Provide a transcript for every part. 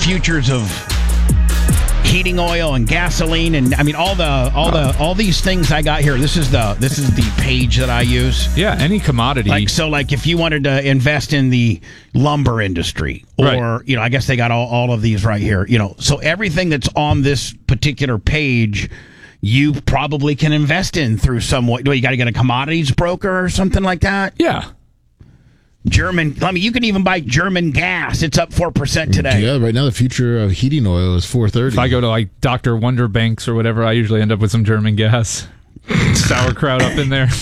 futures of heating oil and gasoline, and I mean all these things I got here. This is the page that I use. Yeah, any commodity. Like if you wanted to invest in the lumber industry, or right. I guess they got all of these right here. So everything that's on this particular page, you probably can invest in through some way. You got to get a commodities broker or something like that. Yeah. You can even buy German gas. It's up 4% today. Yeah, right now the future of heating oil is $4.30. If I go to like Dr. Wonderbanks or whatever, I usually end up with some German gas. Sauerkraut up in there.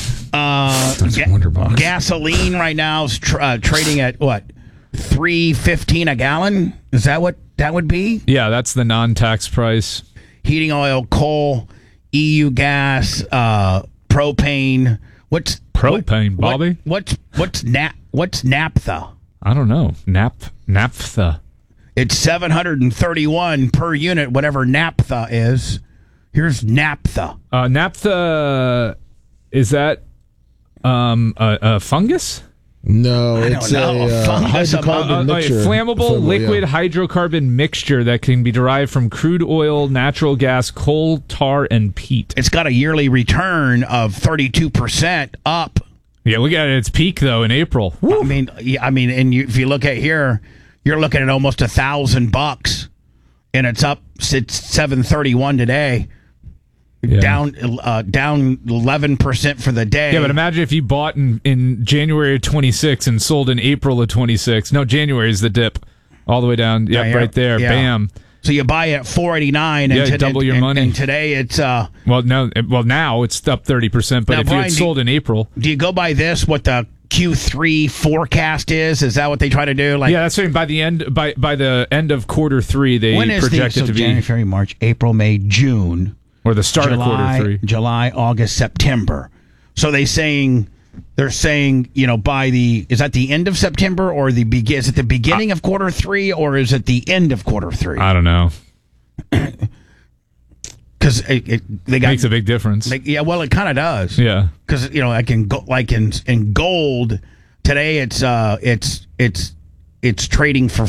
Gasoline right now is trading at what? $3.15 a gallon? Is that what that would be? Yeah, that's the non-tax price. Heating oil, coal, EU gas, propane. What's propane, Bobby? What's naphtha? I don't know. Naphtha. It's $731 per unit, whatever naphtha is. Here's naphtha. Naphtha, is that a fungus? No, it's a hydrocarbon mixture. A flammable liquid hydrocarbon mixture that can be derived from crude oil, natural gas, coal, tar, and peat. It's got a yearly return of 32% up. Yeah, look at its peak though in April. Woo. If you look at here, you're looking at almost $1,000, and it's up. It's $731 today. Yeah. Down 11% for the day. Yeah, but imagine if you bought in January of 26 and sold in April of 26. No, January is the dip, all the way down. Yep, right there. Yeah. Bam. So you buy it at $4.89, and double your money. And today it's now it's up 30%. But if you had sold in April, do you go by this? What the Q3 forecast is? Is that what they try to do? That's right. By the end of quarter three, they project it to be January, February, March, April, May, June. Or the start of quarter three. July, August, September. So they're saying, is that the end of September or is it the beginning of quarter three or is it the end of quarter three? I don't know. Because makes a big difference. It kind of does. Yeah. Because in gold today it's trading for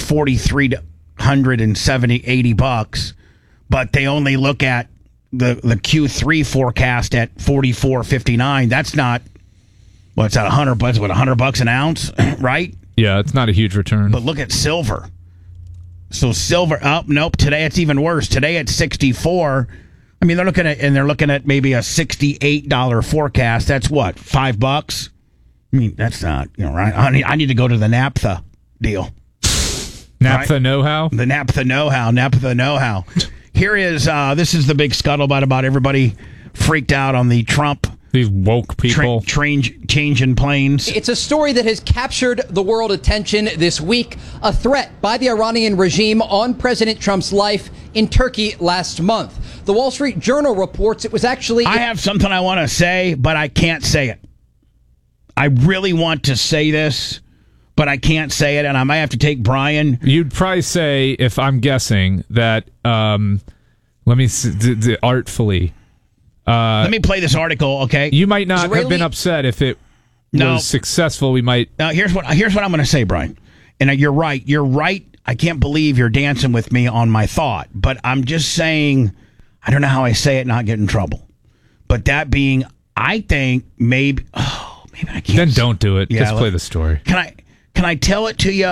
$4,370-$4,380, but they only look at the Q3 forecast at $44.59. That's not what's that $100? What $100 an ounce, right? Yeah, it's not a huge return. But look at silver. So silver up. Nope. Today it's even worse. Today it's 64. I mean, they're looking at maybe a $68 forecast. That's what, $5? I mean, that's not right. I need to go to the naphtha deal. Naphtha right? know-how. The naphtha know-how. Here is this is the big scuttlebutt about everybody freaked out on the Trump. These woke people. Change in planes. It's a story that has captured the world attention this week. A threat by the Iranian regime on President Trump's life in Turkey last month. The Wall Street Journal reports it was actually... I have something I want to say, but I can't say it. I really want to say this, but I can't say it, and I might have to take Brian. You'd probably say, if I'm guessing, that, let me see, artfully... let me play this article, okay? You might not have been upset if it was successful. We might... Here's what I'm going to say, Brian. And you're right. I can't believe you're dancing with me on my thought, but I'm just saying, I don't know how I say it, not get in trouble. But that being, I think maybe I can't. Then don't do it. Just play the story. Can I tell it to you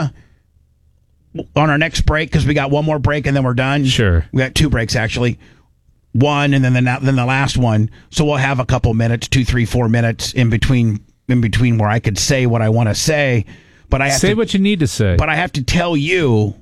on our next break? Because we got one more break and then we're done. Sure. We got two breaks, actually. One and then the last one. So we'll have a couple minutes, 2, 3, 4 minutes in between where I could say what I want to say. But I have say what you need to say. But I have to tell you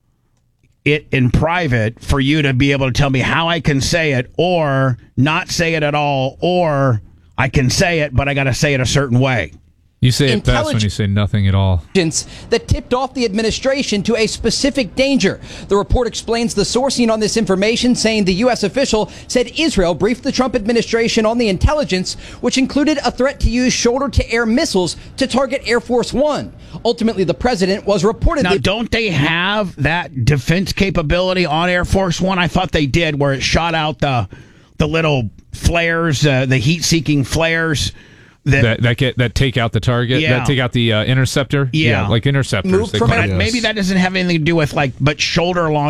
it in private for you to be able to tell me how I can say it or not say it at all, or I can say it, but I got to say it a certain way. You say it best when you say nothing at all. That tipped off the administration to a specific danger. The report explains the sourcing on this information, saying the U.S. official said Israel briefed the Trump administration on the intelligence, which included a threat to use shoulder-to-air missiles to target Air Force One. Ultimately, the president was reportedly... Now, don't they have that defense capability on Air Force One? I thought they did, where it shot out the little flares, the heat-seeking flares... That take out the target, that take out the interceptor, like interceptors. Maybe that doesn't have anything to do with but shoulder long.